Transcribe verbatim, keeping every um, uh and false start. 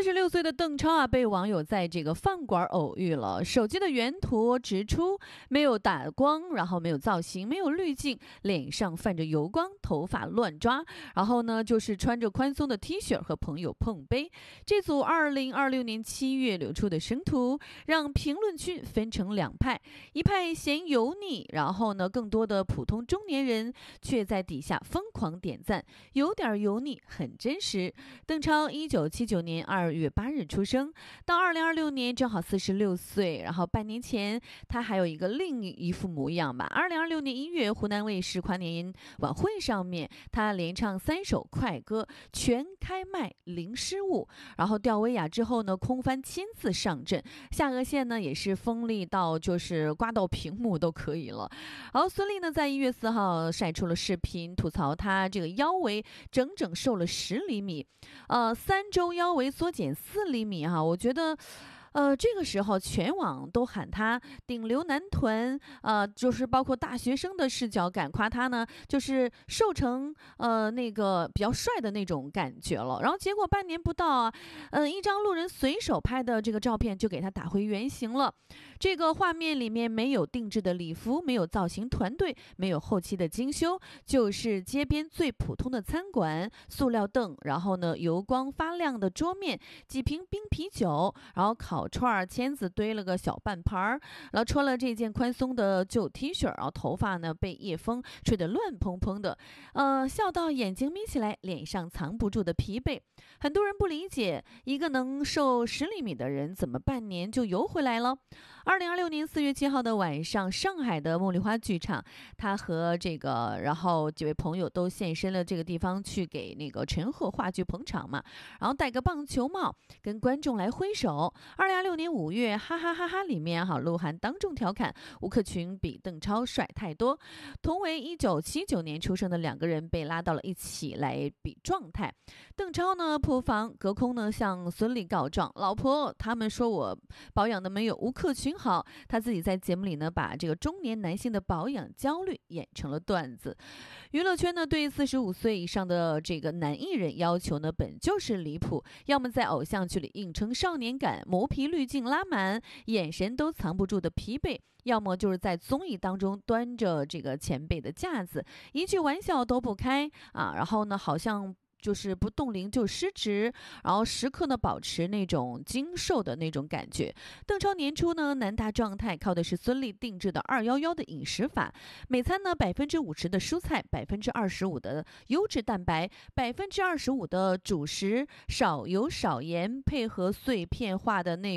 四十六岁的邓超啊，被网友在这个饭馆偶遇了。手机的原图直出，没有打光，然后没有造型，没有滤镜，脸上泛着油光，头发乱抓，然后呢，就是穿着宽松的 T 恤和朋友碰杯。这组二零二六年七月流出的生图，让评论区分成两派，一派嫌油腻，然后呢，更多的普通中年人却在底下疯狂点赞，有点油腻，很真实。邓超一九七九年二月八日出生，到二零二六年正好四十六岁。然后半年前他还有一个另一副模样吧。二零二六年一月，湖南卫视跨年晚会上面，他连唱三首快歌，全开麦零失误。然后吊威亚之后呢，空翻亲自上阵，下颚线呢也是锋利到就是刮到屏幕都可以了。然后孙俪呢，在一月四号晒出了视频，吐槽她这个腰围整整瘦了十厘米。呃，三周腰围缩减四厘米哈、啊，我觉得。呃，这个时候全网都喊他顶流男臀，呃，就是包括大学生的视角感夸他呢，就是瘦成呃那个比较帅的那种感觉了。然后结果半年不到啊，嗯、呃，一张路人随手拍的这个照片就给他打回原形了。这个画面里面没有定制的礼服，没有造型团队，没有后期的精修，就是街边最普通的餐馆，塑料凳，然后呢油光发亮的桌面，几瓶冰啤酒，然后烤串签子堆了个小半盘儿，然后穿了这件宽松的旧 T 恤，然后头发呢被夜风吹得乱蓬蓬的，呃，笑到眼睛眯起来，脸上藏不住的疲惫。很多人不理解，一个能瘦十厘米的人怎么半年就游回来了？二零二六年四月七号的晚上，上海的茉莉花剧场，他和这个然后几位朋友都现身了这个地方去给那个陈赫话剧捧场嘛，然后戴个棒球帽跟观众来挥手。二零二六年五月，哈哈哈哈里面哈，鹿晗当众调侃吴克群比邓超帅太多。同为一九七九年出生的两个人被拉到了一起来比状态。邓超呢破防，隔空呢向孙俪告状，老婆，他们说我保养的没有吴克群好。他自己在节目里呢把这个中年男性的保养焦虑演成了段子。娱乐圈呢对四十五岁以上的这个男艺人要求呢本就是离谱，要么在偶像剧里硬撑少年感，磨皮滤镜拉满，眼神都藏不住的疲惫，要么就是在综艺当中端着这个前辈的架子，一句玩笑都不开啊，然后呢好像就是不冻龄就失职，然后时刻呢保持那种精瘦的那种感觉。邓超年初呢男大状态，靠的是孙俪定制的二一一的饮食法，每餐呢百分之五十的蔬菜，百分之二十五的优质蛋白，百分之二十五的主食，少油少盐，配合碎片化的那